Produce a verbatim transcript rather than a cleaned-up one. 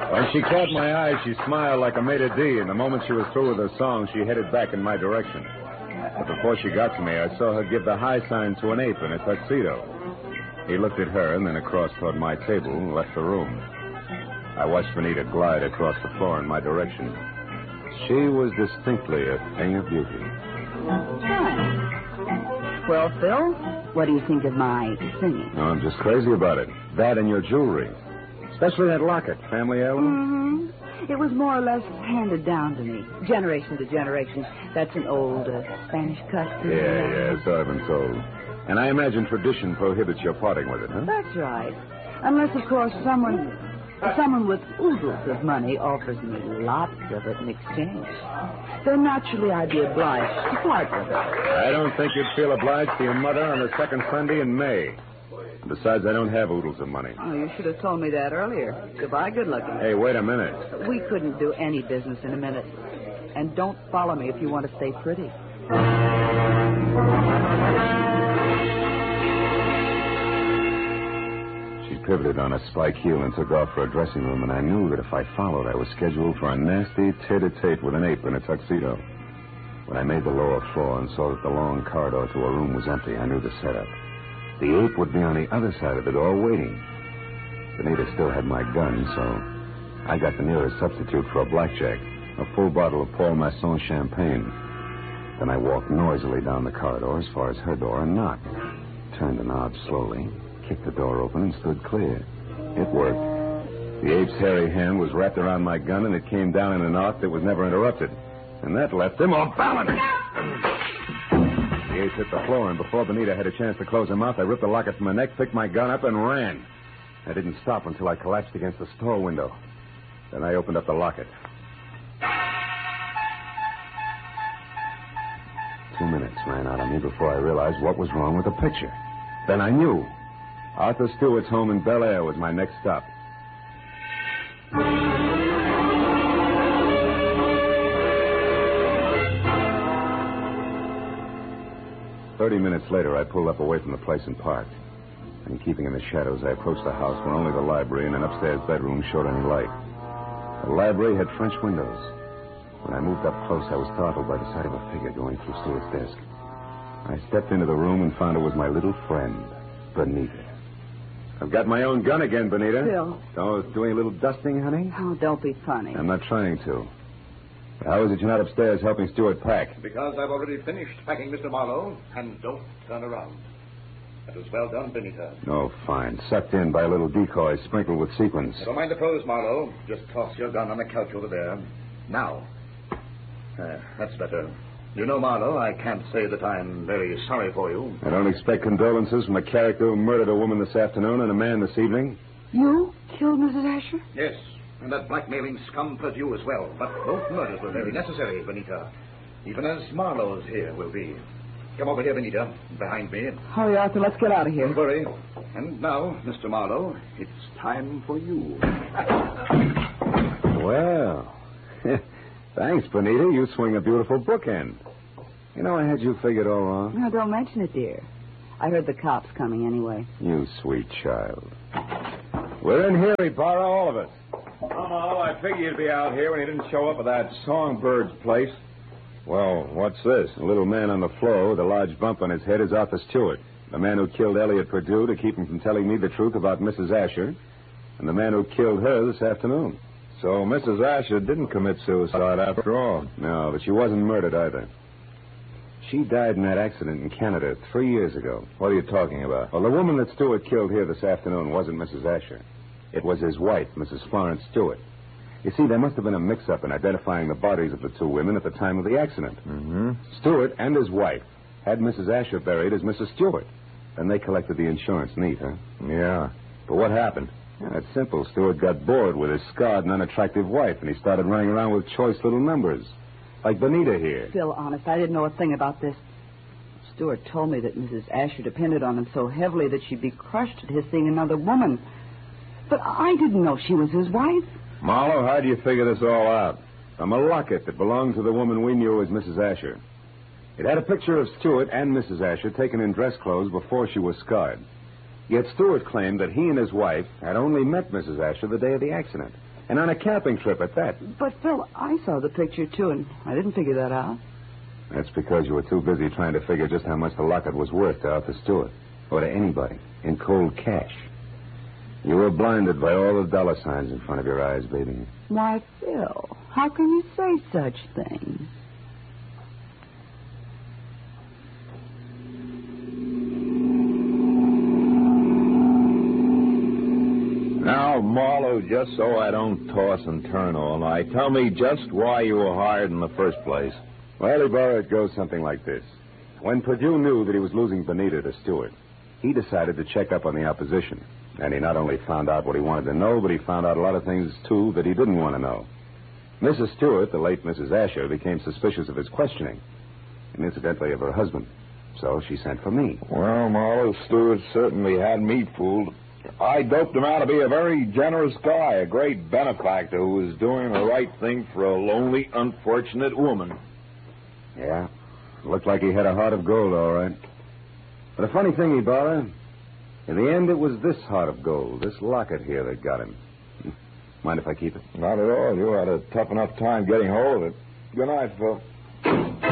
When she caught my eye, she smiled like a maitre d', and the moment she was through with her song, she headed back in my direction. But before she got to me, I saw her give the high sign to an ape in a tuxedo. He looked at her and then across toward my table and left the room. I watched Benita glide across the floor in my direction. She was distinctly a thing of beauty. Fine. Well, Phil, what do you think of my singing? Oh, I'm just crazy about it. That and your jewelry. Especially that locket, family heirloom. Mm-hmm. It was more or less handed down to me, generation to generation. That's an old uh, Spanish custom. Yeah, yeah, so I've been told. And I imagine tradition prohibits your parting with it, huh? That's right. Unless, of course, someone someone with oodles of money offers me lots of it in exchange. Then naturally I'd be obliged to part with it. I don't think you'd feel obliged to your mother on the second Sunday in May. Besides, I don't have oodles of money. Oh, you should have told me that earlier. Goodbye, good looking. Hey, wait a minute. We couldn't do any business in a minute. And don't follow me if you want to stay pretty. She pivoted on a spike heel and took off for a dressing room, and I knew that if I followed, I was scheduled for a nasty tete-a-tete with an ape in a tuxedo. When I made the lower floor and saw that the long corridor to a room was empty, I knew the setup. The ape would be on the other side of the door waiting. Benita still had my gun, so I got the nearest substitute for a blackjack, a full bottle of Paul Masson champagne. Then I walked noisily down the corridor as far as her door and knocked. Turned the knob slowly, kicked the door open, and stood clear. It worked. The ape's hairy hand was wrapped around my gun, and it came down in an arc that was never interrupted. And that left him off balance. The ape hit the floor, and before Benita had a chance to close her mouth, I ripped the locket from her neck, picked my gun up, and ran. I didn't stop until I collapsed against the store window. Then I opened up the locket. Two minutes ran out on me before I realized what was wrong with the picture. Then I knew. Arthur Stewart's home in Bel Air was my next stop. Thirty minutes later, I pulled up away from the place and parked. And keeping in the shadows, I approached the house where only the library and an upstairs bedroom showed any light. The library had French windows. When I moved up close, I was startled by the sight of a figure going through Stewart's desk. I stepped into the room and found it was my little friend, Benita. I've got my own gun again, Benita. Phil. Oh, doing a little dusting, honey? Oh, don't be funny. I'm not trying to. How is it you're not upstairs helping Stewart pack? Because I've already finished packing, Mister Marlowe, and don't turn around. That was well done, Benita. Oh, fine. Sucked in by a little decoy sprinkled with sequins. Never mind the pose, Marlowe. Just toss your gun on the couch over there. Now. Uh, that's better. You know, Marlowe, I can't say that I'm very sorry for you. I don't expect condolences from a character who murdered a woman this afternoon and a man this evening. You killed Missus Asher? Yes, and that blackmailing scum put you as well. But both murders were very necessary, Benita. Even as Marlowe's here will be. Come over here, Benita, behind me. Hurry, Arthur, let's get out of here. Don't worry. And now, Mister Marlowe, it's time for you. Well, thanks, Benita. You swing a beautiful bookend. You know, I had you figured all wrong. No, don't mention it, dear. I heard the cops coming anyway. You sweet child. We're in here, Ibarra, all of us. Oh, no, I figured you'd be out here when you didn't show up at that Songbird's place. Well, what's this? A little man on the floor with a large bump on his head is Arthur Stewart, the man who killed Elliot Perdue to keep him from telling me the truth about Missus Asher, and the man who killed her this afternoon. So Missus Asher didn't commit suicide after all. No, but she wasn't murdered either. She died in that accident in Canada three years ago. What are you talking about? Well, the woman that Stewart killed here this afternoon wasn't Missus Asher. It was his wife, Missus Florence Stewart. You see, there must have been a mix-up in identifying the bodies of the two women at the time of the accident. Mm-hmm. Stewart and his wife had Missus Asher buried as Missus Stewart. Then they collected the insurance neat, huh? Yeah. But what happened? Yeah, it's simple. Stewart got bored with his scarred and unattractive wife, and he started running around with choice little numbers. Like Benita here. Phil, honest, I didn't know a thing about this. Stewart told me that Missus Asher depended on him so heavily that she'd be crushed at his seeing another woman. But I didn't know she was his wife. Marlowe, how do you figure this all out? From a locket that belonged to the woman we knew as Missus Asher. It had a picture of Stewart and Missus Asher taken in dress clothes before she was scarred. Yet Stewart claimed that he and his wife had only met Missus Asher the day of the accident, and on a camping trip at that. But, Phil, I saw the picture, too, and I didn't figure that out. That's because you were too busy trying to figure just how much the locket was worth to Arthur Stewart, or to anybody, in cold cash. You were blinded by all the dollar signs in front of your eyes, baby. Why, Phil, how can you say such things? Now, Marlowe, just so I don't toss and turn all night, tell me just why you were hired in the first place. Well, Ibarra, it goes something like this. When Perdue knew that he was losing Benita to Stewart, he decided to check up on the opposition. And he not only found out what he wanted to know, but he found out a lot of things, too, that he didn't want to know. Missus Stewart, the late Missus Asher, became suspicious of his questioning, and incidentally of her husband. So she sent for me. Well, Marlowe, Stewart certainly had me fooled. I doped him out to be a very generous guy, a great benefactor who was doing the right thing for a lonely, unfortunate woman. Yeah, looked like he had a heart of gold, all right. But a funny thing, Ibarra, in the end, it was this heart of gold, this locket here, that got him. Mind if I keep it? Not at all. You had a tough enough time getting hold of it. Good night, Phil.